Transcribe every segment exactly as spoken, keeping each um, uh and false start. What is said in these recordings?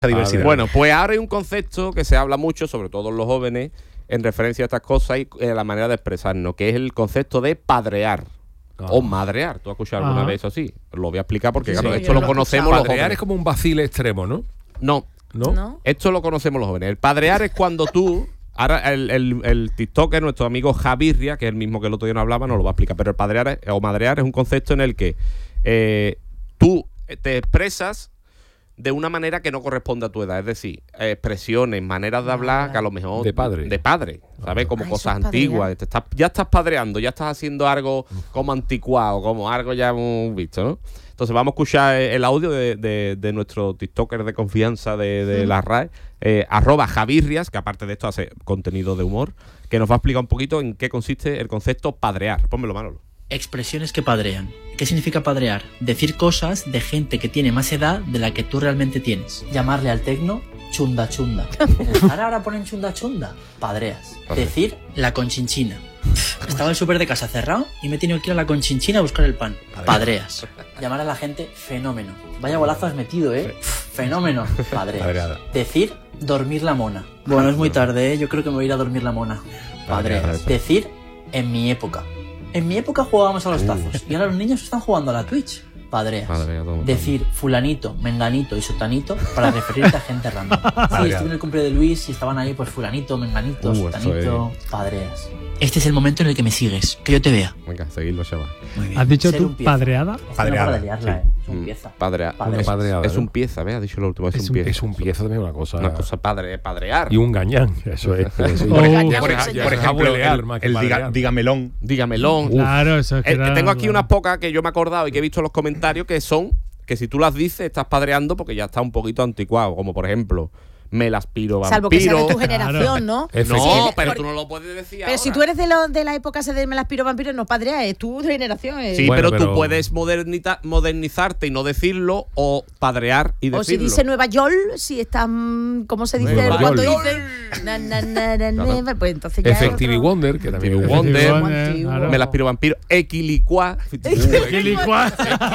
diversidad. Bueno, pues ahora hay un concepto que se habla mucho, sobre todo en los jóvenes, en referencia a estas cosas y eh, la manera de expresarnos, que es el concepto de padrear. Ah. O madrear. ¿Tú has escuchado alguna vez eso así? Lo voy a explicar porque, sí, claro, sí, esto lo, lo conocemos los jóvenes. Padrear es como un vacile extremo, ¿no? No. ¿No? ¿No? Esto lo conocemos los jóvenes. El padrear es cuando tú... Ahora el, el, el TikToker, nuestro amigo Javirria, que es el mismo que el otro día no hablaba, no lo va a explicar. Pero el padrear es, o madrear es un concepto en el que eh, tú te expresas de una manera que no corresponde a tu edad. Es decir, expresiones, maneras de hablar que a lo mejor... De padre. De padre, ¿sabes? Como ah, cosas antiguas. Te estás, ya estás padreando, ya estás haciendo algo como anticuado, como algo ya hemos visto, ¿no? Entonces vamos a escuchar el audio de, de, de nuestro TikToker de confianza de, de sí. la R A E, eh, arroba Javirrias, que aparte de esto hace contenido de humor, que nos va a explicar un poquito en qué consiste el concepto padrear. Pónmelo, Manolo. Expresiones que padrean. ¿Qué significa padrear? Decir cosas de gente que tiene más edad de la que tú realmente tienes. Llamarle al tecno chunda chunda. Ahora ahora ponen chunda chunda. Padreas. Decir la conchinchina. Estaba el súper de casa cerrado y me he tenido que ir a la conchinchina a buscar el pan. Padreas. Llamar a la gente fenómeno. Vaya golazo has metido, ¿eh? Fenómeno. Padreas. Decir dormir la mona. Bueno, es muy tarde, ¿eh? Yo creo que me voy a ir a dormir la mona. Padreas. Decir en mi época. En mi época jugábamos a los tazos y ahora los niños están jugando a la Twitch. Padreas. Padre, decir fulanito, menganito y sotanito para referirte a gente random. Sí, estuve en el cumple de Luis y estaban ahí pues fulanito, menganito, uh, sotanito, es... padreas. Este es el momento en el que me sigues, que yo te vea. Venga, seguidlo, chaval. ¿Has dicho tú padreada? Padreada. No liarla, sí. ¿eh? Es un pieza. Padrea, padre. Padreada, es un pieza, ¿ves? Ha dicho lo último, es, es un pieza. Es un pieza también una cosa. Una cosa padre, padrear. Y un gañán, eso es. Eso oh, por, ejemplo, por ejemplo, el, el diga, dígamelón. Dígamelón. Claro, eso es que eh, era, Tengo aquí claro. unas pocas que yo me he acordado y que he visto en los comentarios que son, que si tú las dices estás padreando porque ya está un poquito anticuado, como por ejemplo... Me las piro vampiro. Salvo que sea de tu generación, ¿no? No, sí, pero por... tú no lo puedes decir Pero ahora. si tú eres de, lo, de la época de me las piro vampiro, no padrea, es tu generación. Es... Sí, bueno, pero, pero tú puedes modernita, modernizarte y no decirlo, o padrear y decirlo. O si dice Nueva York, si están, ¿cómo se dice? Nueva Cuando York. dicen na, na, na, na, na, na, pues entonces ya Effective Wonder, que también es Wonder, Wonder, claro. Me las piro vampiro, equilicuá. Equilicuá.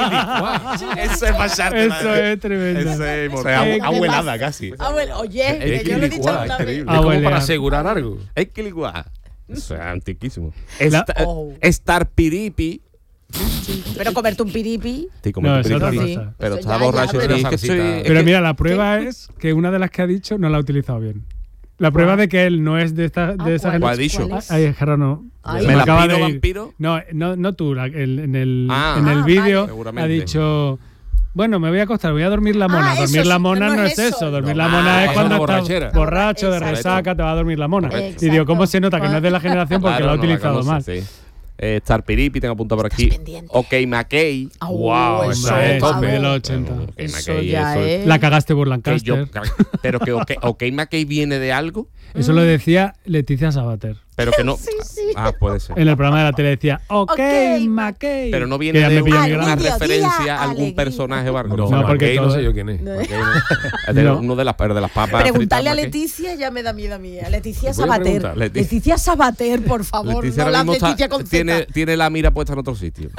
Eso es pasarte. Eso es tremendo. Eso es o sea, abuelada casi. Abuela, oye, que yo lo he dicho una vez. Es como para asegurar algo. Equilicuá. Eso es antiquísimo. La, Esta, oh. Estar piripi. Sí, pero comerte un piripi. Sí, no, es otra piripi. cosa. Pero eso está ya, borracho. ya, Sí, pero que soy, pero es mira, que, la prueba ¿qué? es que una de las que ha dicho no la ha utilizado bien. La prueba de que él no es de esta de ah, esa ¿cuál ha generación. dicho? Ay, Gerardo, Ay, ¿Me, me la acaba piro de ir. vampiro? No, no, no tú, la, el, en el, ah, en el ah, vídeo vale. ha dicho... Bueno, me voy a acostar, voy a dormir la mona. Ah, dormir eso la sí, mona no, no, no es es eso. eso. Dormir No, la mona ah, es cuando borrachera. estás borracho, de Exacto. resaca, te va a dormir la mona. Exacto. Y digo, ¿cómo se nota que no es de la generación? Porque Claro, lo ha no la utilizado conoce, mal. sí. Eh, Star Piripi, tengo apuntado por aquí. pendiente. Ok, McKay. Ah, Wow, eso eso es vamos. top de los ochenta. Ok, Eso McKay, ya eso es. La cagaste por que Lancaster. yo, pero que OK, OK McKay viene de algo, Eso lo decía Leticia Sabater. pero que no. Sí, sí. Ah, puede ser. En el programa de la tele decía, ok, Ok, McKay. Pero no Que viene ya de me pilló una, mi una grado. mediodía, referencia a algún alegría. personaje o algo. No, No, porque McKay no todo- sé yo quién es. No. McKay no. De No. uno de las, de las papas. Preguntarle a fritas, McKay. Leticia ya me da miedo a mí. A Leticia Voy a Sabater. preguntar. Leticia. Leticia Sabater, por favor. Leticia no ahora la mismo está- Leticia con tiene, Z. tiene la mira puesta en otro sitio.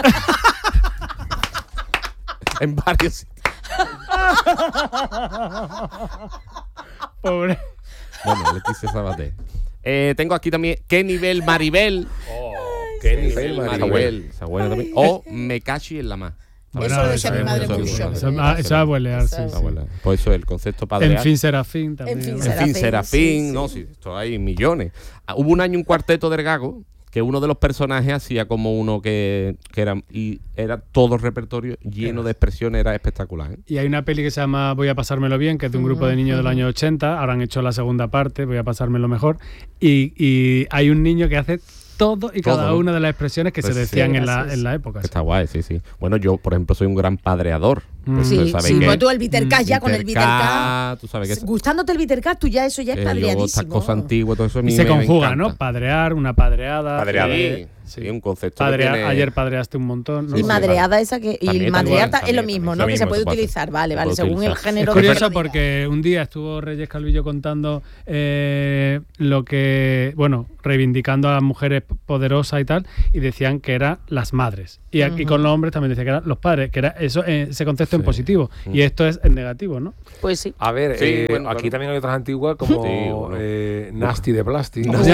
En varios sitios. Pobre. Bueno, Leticia Sabater. Eh, tengo aquí también ¿Qué nivel Maribel? Oh, qué nivel, Maribel. Esa buena también. O Me cachi en la más. Eso Bueno, lo decía mi eso madre es- mucho. Eso eso es abuelear, sí, Eso sí. Ah, bueno, pues eso es el concepto padre. En fin, Serafín también. En fin, En Serafín, fin, Serafín, sí, no, sí. sí, esto hay millones. Ah, hubo un año un cuarteto del Gago que uno de los personajes hacía como uno que, que era y era todo el repertorio lleno de expresiones, era espectacular, ¿eh? Y hay una peli que se llama Voy a pasármelo bien, que es de un grupo de niños del año ochenta. Ahora han hecho la segunda parte, Voy a pasármelo mejor. Y, y hay un niño que hace todo y Todo, cada ¿no? una de las expresiones que Pues se sí. decían en, la, Gracias. en la época. Está guay, sí, sí. Bueno, yo, por ejemplo, soy un gran padreador. Mm. Pues, Sí, ustedes saben sí, que pues tú el Vitercast ya con el Vitercast. tú sabes que es, Gustándote el Vitercast, tú ya eso ya es eh, luego estas padreadísimo. cosas antiguas, todo eso a mí Y se me- me conjuga, encanta. ¿no? Padrear, una padreada. Padreada. Sí, Sí, un concepto Padrea, que tiene... Ayer padreaste un montón, ¿no? Y Sí, madreada esa que. Y También, madreada también, es lo también, mismo, también. ¿no? Lo Que se mismo puede se puede utilizar. hacer. Vale, Se vale. puede Según el utilizar. género. Es que curioso lo diga. porque un día estuvo Reyes Calvillo contando eh, lo que, bueno, reivindicando a las mujeres poderosas y tal, y decían que eran las madres. Y aquí Ujú. con los hombres también decía que eran los padres, que era eso, eh, ese concepto en Sí. positivo. Y esto es en negativo, ¿no? Pues sí. A ver, Sí, eh, bueno, aquí claro. también hay otras antiguas como Sí, bueno. eh, Nasty de plástico. Ya.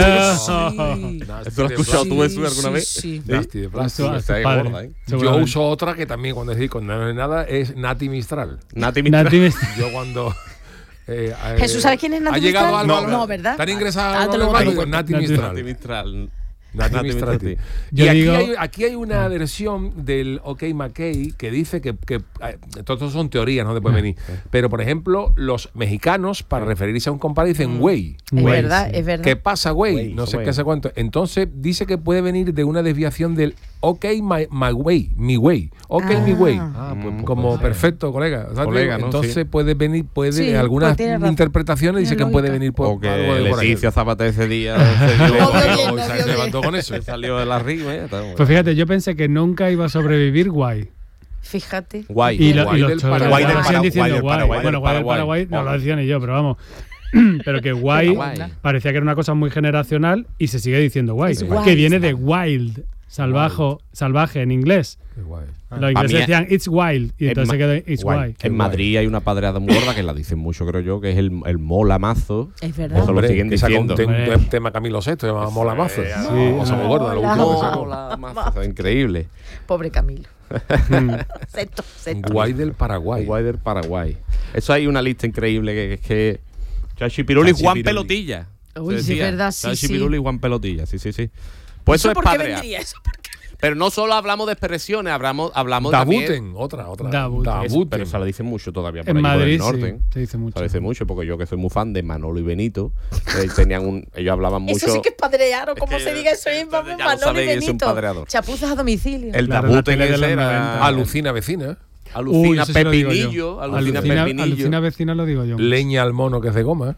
Nasty ¿Esto lo has de escuchado tú plástico. eso alguna vez? Sí. Nasty de Eso plástico. a Está tu ahí padre, gorda, ¿eh? Yo seguramente. uso otra que también cuando decís cuando no es nada es Nati Mistral. Nati Mistral. Nati me- Yo cuando eh, eh, Jesús, ¿sabes quién es Nati ¿Ha llegado Mistral? algo? No, no, ¿verdad? ¿Están ingresados Ah, algo te lo en el voy a banco? contar. Nati Nati Mistral. Nati Mistral. Nati Nati Mistral. Mistral. Yo y aquí, digo- hay, aquí hay una versión del OK McKay que dice que, que eh, todo esto son teorías, no después venir. Pero, por ejemplo, los mexicanos, para referirse a un compadre, dicen güey. Es Güey, verdad, sí. es verdad. ¿Qué pasa, güey? Güey, No sé güey. qué sé cuánto. Entonces dice que puede venir de una desviación del OK my, my way, mi way. OK Ah. mi way. Ah, pues, pues, Como pues, perfecto, colega. ¿Sabes? Colega, ¿no? Entonces Sí. puede venir, puede Sí, algunas pues tiene razón. interpretaciones dice Tiene que puede lógica. venir por O que algo de por ahí. Leticia Zapata ese día se dio- Obvio bien, Se obvio bien. levantó con eso. se salió de la rima. ¿eh? Está bueno. Pues fíjate, yo pensé que nunca iba a sobrevivir guay. Fíjate. Guay. Y, lo, Guay y los del chavales Paraguay. lo Guay del siguen Paraguay, diciendo del guay. Paraguay, Bueno, del guay del Paraguay. Paraguay no lo Vamos. decía ni yo, pero vamos. Pero que guay Guay. parecía que era una cosa muy generacional y se sigue diciendo guay. Es Que guay, viene está. de wild, salvajo, salvaje en inglés. Qué guay. Los ingleses mí- decían it's wild y en entonces ma- quedó it's guay. guay. En Madrid hay una padreada muy gorda que la dicen mucho, creo yo, que es el, el mola mazo. Es verdad. Eso lo Hombre, siguen que sacó un, diciendo. te- un Hombre. te- tema Camilo Sesto, se llama Mola Mazo. Sí, Sí, cosa muy gorda, lo Mola. último que sacó. Mola mazo. Eso es increíble. Pobre Camilo. Mm. Sexto, sexto. Guay del Paraguay. Guay del Paraguay. Eso hay una lista increíble que es que. Chachi Piruli y Chachi Juan Piruli. Pelotilla. Uy, se sí, decía. verdad, sí, Chachi sí. Piruli y Juan Pelotilla, sí, sí, sí. Pues eso, es por qué padrear. vendría? ¿Eso por qué? Pero no solo hablamos de expresiones, hablamos, hablamos también. Dabuten, otra, otra. Dabuten. Eso, Dabuten. pero se la dicen mucho todavía por En aquí, por Madrid el norte. sí, se dice mucho. Se dice mucho porque yo que soy muy fan de Manolo y Benito, eh, tenían un, ellos hablaban mucho. Eso sí que es padrear, o Es como que se diga eso es entonces vamos, ya lo Manolo y sabéis, es un Benito. padreador. Chapuzas a domicilio. El Claro, Dabuten la tele de ese los era noventa. Alucina vecina. Uy, Alucina eso sí lo digo yo. Pepinillo, alucina, Alucina, Pepinillo. alucina vecina lo digo yo. Leña al mono que se goma.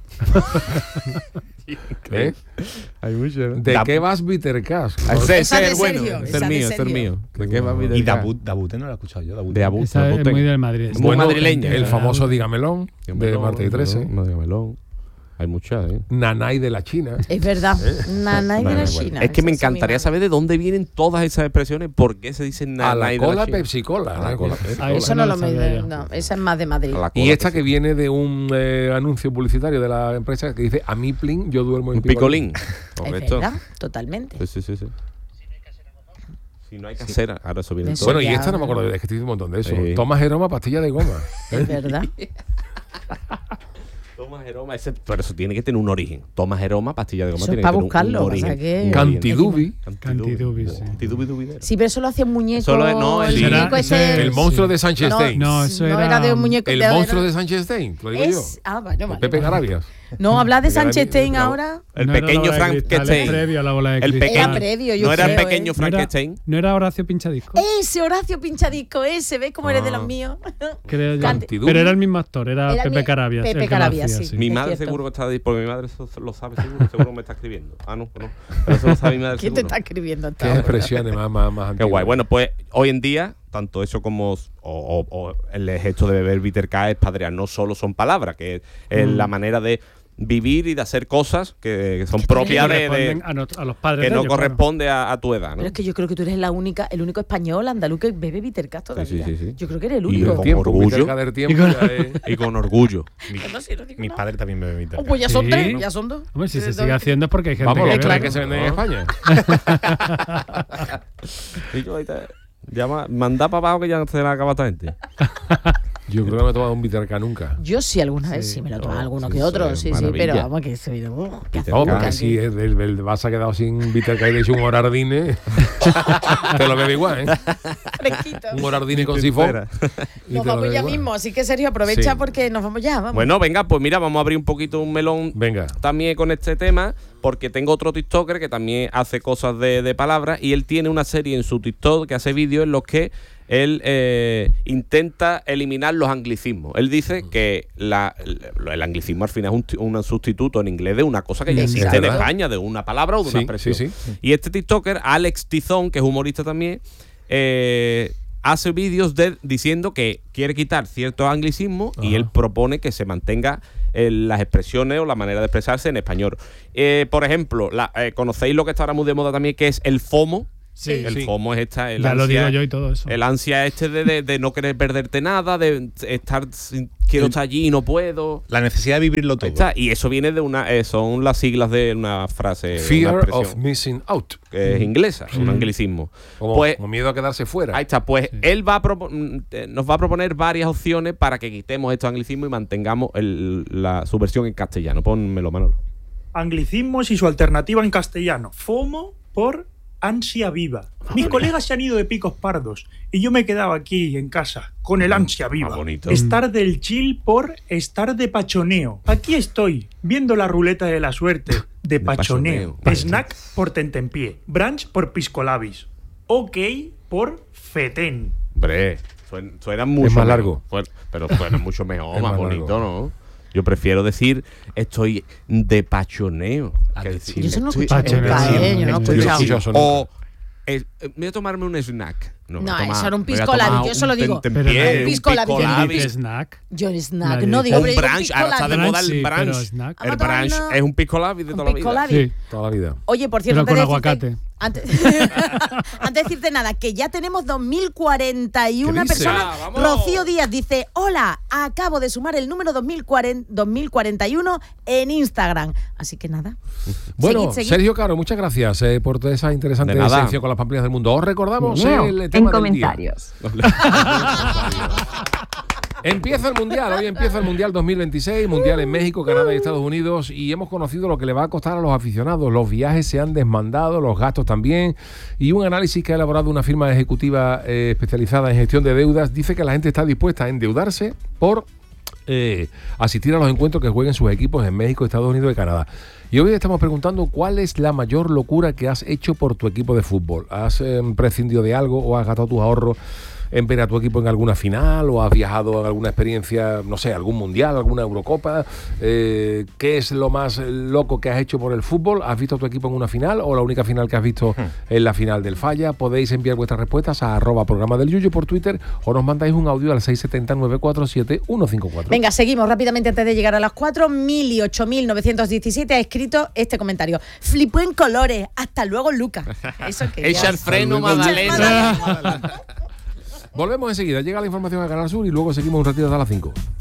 ¿Eh? Hay mucho, ¿no? ¿De Dab- qué vas, Bitter Cash? Ese, Esa ese de es el bueno, Sergio, ese es esa el de mío, ese es el Sergio. mío. ¿De qué va mi Y del Dabut, Dabute no lo he escuchado yo. Dabute. De Abut, Esa es Dabuten. muy del Madrid. Muy Bueno, madrileña. El famoso Dígamelón de Dígamelo, Marta y trece. No, dígamelo. Hay muchas, ¿eh? Nanay de la China. Es verdad. Nanay de la Bueno, China. es que me Esa es mi encantaría madre. saber de dónde vienen todas esas expresiones, por qué se dicen A la nanay de cola China. Pepsi Cola. A la ¿no? cola Eh, Pepsi Ahí Cola. Eso no, No lo lo me. sabía yo. No, esa es más de Madrid. A la Y cola esta que Pepsi. viene de un eh, anuncio publicitario de la empresa que dice: a mí, plin, yo duermo en Un picolín. Es Correcto. verdad, totalmente. Sí, sí, sí, sí. Si no hay casera, ahora eso viene Eso todo. Bueno, y ya- esta no me acuerdo, es que estoy diciendo un montón de eso. Sí. Toma Jeroma, pastilla de goma. Es verdad. Toma Jeroma, ese, pero eso tiene que tener un origen. Toma Jeroma, pastilla de goma. Eso es tiene pa' que tener un- buscarlo, un pasa origen. que- un Cantidubi. origen. Cantidubi, sí. Cantidubi dubidero. Sí, pero eso lo hacía un muñeco. Solo es- no, el- el muñeco Ese ese. era- El Sí. monstruo de Sánchez No, Stein. No, eso no era. era de un muñeco. El de- monstruo era- de Sánchez Stein, lo digo yo. es, ah, bueno, vale, Pepe vale. Garabias. No, habla de Mira, Sanchestein mira, ahora. El No era pequeño la bola de cristal, Frankenstein. es previo a la bola de El cristal. pequeño. Era previo, yo no era el creo, pequeño ¿eh? ¿No era, Frankenstein. ¿No era Horacio Pinchadisco? Ese Horacio Pinchadisco, ese, ¿ves cómo eres de los Ah. míos? Creo yo. Cantidubi. Pero era el mismo actor, era, Era el Pepe mi- Carabias. Pepe el que lo Carabias, hacía, sí. Mi Es madre cierto. seguro que está ahí, porque mi madre eso lo sabe seguro, seguro me está escribiendo. Ah, no, no. Pero eso lo sabe mi madre ¿Quién te seguro. está escribiendo hasta Qué ahora? expresiones más, más, más Qué antiguas. guay. Bueno, pues hoy en día, tanto eso como o, o- o el gesto de beber bitter K es padrear. No solo son palabras, que es Mm. la manera de vivir y de hacer cosas que, que son Que propias de, corresponden de- a, nos- a los padres que de no ellos, claro. corresponde a, a tu edad, ¿no? Pero es que yo creo que tú eres la única, el único español andaluz que bebe Bittercast todavía. Sí, sí, sí, sí. Yo creo que eres el Y único. El con tiempo, orgullo. Peter Gader tiempo. Y con- ya es- Y con orgullo. Mi, Que no sé, no digo mi nada. padre también bebe Bittercast. Oh, pues ya son Sí. tres, ya son dos. Hombre, si se Tres, sigue dos. haciendo es porque hay gente Vamos, que los bebe. tres que se venden en España. Y yo ahorita, llama, manda para abajo que ya se la acaba esta gente. Yo creo que no me he tomado un Bitter K nunca. Yo sí alguna vez Sí. sí me lo he tomado Oh, alguno sí, que eso otro, es sí, sí, maravilla. pero vamos que soy de uh, qué Bitter Vamos, K. porque si el, el, el Barça ha quedado sin Bitter K y le he hecho un Horardine, te lo bebe igual, ¿eh? fresquito. Un Horardine con sifón. Espera. y Nos te lo vamos bebe ya igual. mismo, así que Sergio, aprovecha Sí. porque nos vamos ya, vamos. Bueno, venga, pues mira, vamos a abrir un poquito un melón Venga. también con este tema, porque tengo otro TikToker que también hace cosas de, de palabras y él tiene una serie en su TikTok que hace vídeos en los que él eh, intenta eliminar los anglicismos. Él dice que la, el anglicismo al final es un, un sustituto en inglés de una cosa que ya existe sí, en España, de una palabra o de sí, una expresión. Sí, sí. Y este TikToker, Alex Tizón, que es humorista también, eh, hace vídeos de, diciendo que quiere quitar ciertos anglicismos Ajá. y él propone que se mantenga eh, las expresiones o la manera de expresarse en español. Eh, por ejemplo, la, eh, ¿conocéis lo que está ahora muy de moda también, que es el FOMO? Sí, el sí. FOMO es esta. El ya ansia, lo digo yo y todo eso. El ansia este de, de, de no querer perderte nada, de estar. Quiero estar allí y no puedo. La necesidad de vivirlo todo. Está, y eso viene de una. Eh, son las siglas de una frase. Fear una of missing out. Que es inglesa, sí. un anglicismo. Como, pues, como miedo a quedarse fuera. Ahí está. Pues sí. él va a propo- nos va a proponer varias opciones para que quitemos estos anglicismos y mantengamos el, la, su versión en castellano. Pónmelo, Manolo. Anglicismos y su alternativa en castellano. FOMO por ansia viva. Mis colegas se han ido de picos pardos y yo me he quedado aquí en casa con el ansia viva. Ah, bonito. Estar del chill por estar de pachoneo. Aquí estoy, viendo la ruleta de la suerte de pachoneo. pachoneo. Snack por tentempié. Brunch por piscolabis. Ok por fetén. Hombre, suena, suena mucho Es más mejor, largo. Suena, pero suena mucho mejor, Es más, más bonito, largo. ¿no? Yo prefiero decir estoy de pachoneo. Que decir, Yo eso no he estoy escuchado de nunca, pachoneo. ¿eh? Yo no he Yo no he escuchado. escuchado eso O nunca. eh, eh, voy a tomarme un snack. No, No, voy a tomar- eso era un me voy a pisco labis, tomar yo eso un lo digo. tentempié, Pero nadie- un pisco labis. pisco ¿Quién labis. dice snack? Yo en snack, Nadie no dice. digo, O un pero digo brunch, pisco ahora está de labis. moda el Sí, pero brunch. snack. El Vamos a brunch tomarnos es un pisco labis de un toda la pisco vida. labis. Sí. Toda la vida. Oye, por cierto, Pero antes con de decirte, aguacate. antes, antes de decirte nada, que ya tenemos dos mil cuarenta y uno ¿Qué dice? personas. Ah, vamos. Rocío Díaz dice, hola, acabo de sumar el número dos mil cuarenta, dos mil cuarenta y uno en Instagram. Así que nada. Bueno, Seguid, seguid. Sergio Caro, muchas gracias eh, por toda esa interesante De nada. sección con las pamplinas del mundo. Os recordamos Miau, el en tema del comentarios. día. Empieza el Mundial, hoy empieza el Mundial dos mil veintiséis, Mundial en México, Canadá y Estados Unidos, y hemos conocido lo que le va a costar a los aficionados. Los viajes se han desmandado, los gastos también, y un análisis que ha elaborado una firma ejecutiva eh, especializada en gestión de deudas dice que la gente está dispuesta a endeudarse por eh, asistir a los encuentros que jueguen sus equipos en México, Estados Unidos y Canadá. Y hoy estamos preguntando cuál es la mayor locura que has hecho por tu equipo de fútbol. ¿Has eh, prescindido de algo o has gastado tus ahorros en ver a tu equipo en alguna final o has viajado a alguna experiencia, no sé, algún mundial, alguna Eurocopa? Eh, ¿Qué es lo más loco que has hecho por el fútbol? ¿Has visto a tu equipo en una final o la única final que has visto es la final del Falla? Podéis enviar vuestras respuestas a arroba programa del Yuyu por Twitter o nos mandáis un audio al seis siete cero, nueve cuatro siete, uno cinco cuatro. Venga, seguimos rápidamente antes de llegar a las cuatro. Mil y ocho mil novecientos diecisiete ha escrito este comentario. Flipó en colores. Hasta luego, Lucas. Eso que Echa el freno, Echa el Magdalena. Volvemos enseguida, llega la información a Canal Sur y luego seguimos un ratito hasta las cinco.